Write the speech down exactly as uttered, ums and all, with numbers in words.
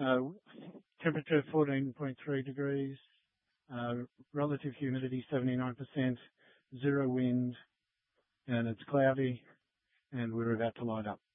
Uh, temperature fourteen point three degrees, uh, relative humidity seventy-nine percent, zero wind, and it's cloudy, and we're about to light up.